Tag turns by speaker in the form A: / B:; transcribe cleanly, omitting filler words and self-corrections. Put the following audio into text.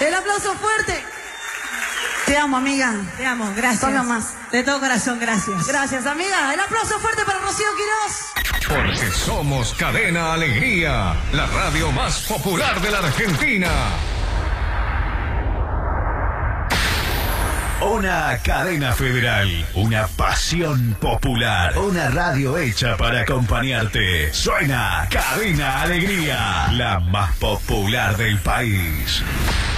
A: El aplauso fuerte. Te amo, amiga.
B: Te amo, gracias.
A: Toma más.
B: De todo corazón, gracias.
A: Gracias, amiga. El aplauso fuerte para Rocío Quirós.
C: Porque somos Cadena Alegría, la radio más popular de la Argentina.
D: Una cadena federal, una pasión popular, una radio hecha para acompañarte. Suena Cadena Alegría, la más popular del país.